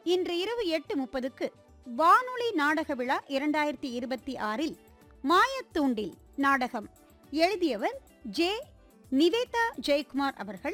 இன்று இரவு 8:30க்கு வானொலி நாடக விழா 2026 மாயத்தூண்டில் நாடகம் எழுதியவர் ஜே. நிவேதா ஜெயக்குமார் அவர்கள்.